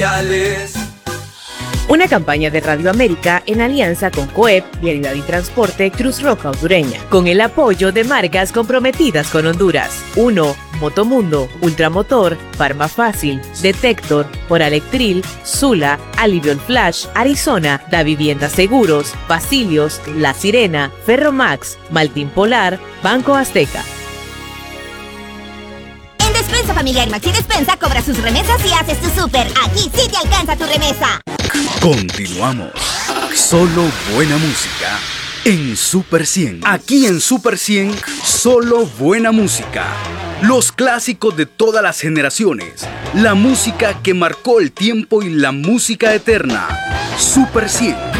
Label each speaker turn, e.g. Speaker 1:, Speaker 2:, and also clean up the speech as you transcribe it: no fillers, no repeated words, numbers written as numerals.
Speaker 1: Una campaña de Radio América en alianza con COEP, Vialidad y Transporte Cruz Roja Hondureña, con el apoyo de marcas comprometidas con Honduras. 1. Motomundo, Ultramotor, Farma Fácil, Detector, Oralectril, Sula, Alivion Flash, Arizona, Da Vivienda Seguros, Basilios, La Sirena, Ferromax, Maltín Polar, Banco Azteca.
Speaker 2: Despensa Familiar Maxi Despensa cobra sus remesas y haces tu súper. Aquí sí te alcanza tu remesa.
Speaker 3: Continuamos. Solo buena música en Super 100. Aquí en Super 100, solo buena música. Los clásicos de todas las generaciones. La música que marcó el tiempo y la música eterna. Super 100.